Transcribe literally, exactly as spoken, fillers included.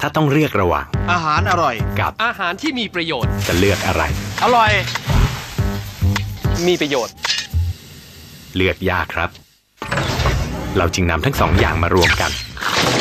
ถ้าต้องเลือกระหว่างอาหารอร่อยกับอาหารที่มีประโยชน์จะเลือกอะไรอร่อยมีประโยชน์เลือกยากครับเราจึงนำทั้งสองอย่างมารวมกัน